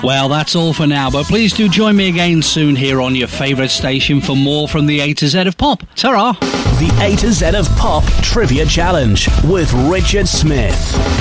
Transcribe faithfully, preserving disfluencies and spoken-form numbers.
Well, that's all for now, but please do join me again soon here on your favourite station for more from the A to Z of Pop. Ta-ra! The A to Z of Pop Trivia Challenge with Richard Smith.